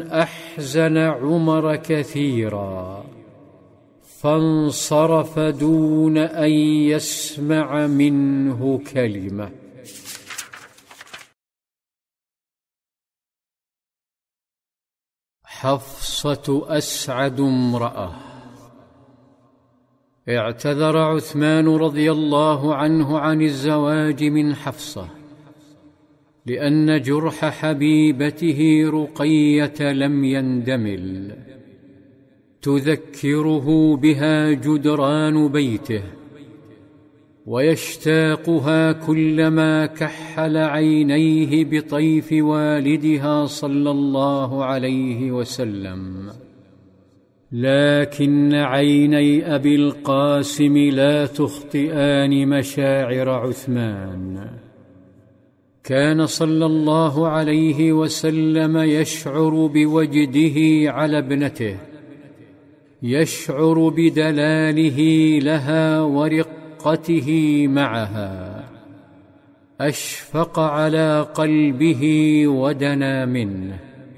أحزن عمر كثيرا، فانصرف دون أن يسمع منه كلمة. حفصة أسعد امرأة. اعتذر عثمان رضي الله عنه عن الزواج من حفصة، لأن جرح حبيبته رقية لم يندمل، تذكره بها جدران بيته، ويشتاقها كلما كحل عينيه بطيف والدها صلى الله عليه وسلم. لكن عيني أبي القاسم لا تخطئان مشاعر عثمان. كان صلى الله عليه وسلم يشعر بوجده على ابنته، يشعر بدلاله لها ورقته معها، أشفق على قلبه ودنا منه.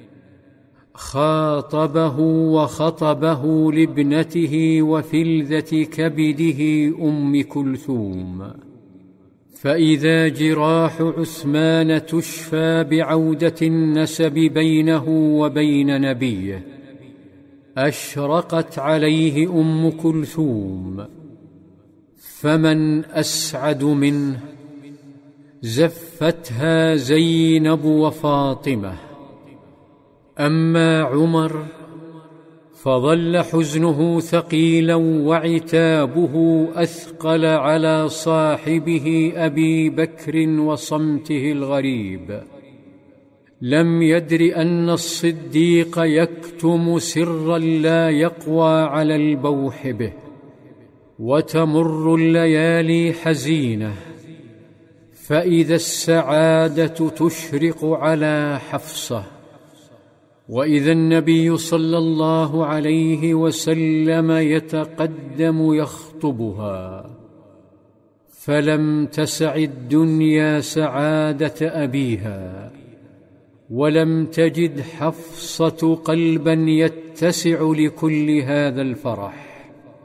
خاطبه وخطبه لابنته وفلذة كبده أم كلثوم، فإذا جراح عثمان تشفى بعودة النسب بينه وبين نبيه، أشرقت عليه أم كلثوم. فمن أسعد منه؟ زفتها زينب وفاطمة. أما عمر فظل حزنه ثقيلا وعتابه أثقل على صاحبه أبي بكر وصمته الغريب. لم يدر أن الصديق يكتم سرا لا يقوى على البوح به. وتمر الليالي حزينة، فإذا السعادة تشرق على حفصة، وإذا النبي صلى الله عليه وسلم يتقدم يخطبها، فلم تسع الدنيا سعادة أبيها، ولم تجد حفصة قلبا يتسع لكل هذا الفرح.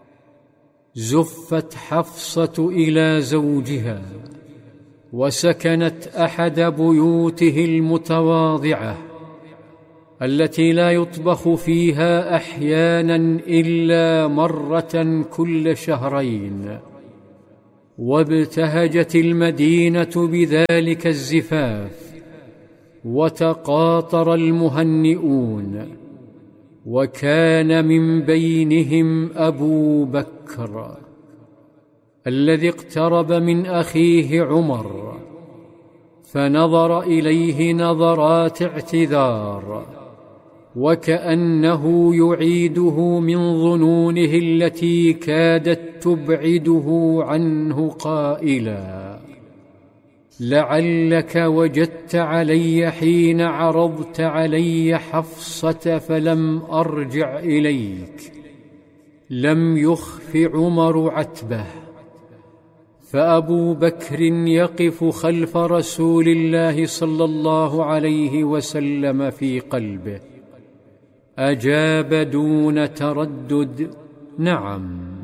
زفت حفصة إلى زوجها، وسكنت أحد بيوته المتواضعة التي لا يطبخ فيها أحيانا إلا مرة كل شهرين. وابتهجت المدينة بذلك الزفاف، وتقاطر المهنئون، وكان من بينهم أبو بكر الذي اقترب من أخيه عمر، فنظر إليه نظرات اعتذار، وكأنه يعيده من ظنونه التي كادت تبعده عنه، قائلا: لعلك وجدت علي حين عرضت علي حفصة فلم أرجع إليك. لم يخف عمر عتبه، فأبو بكر يقف خلف رسول الله صلى الله عليه وسلم في قلبه. أجاب دون تردد: نعم.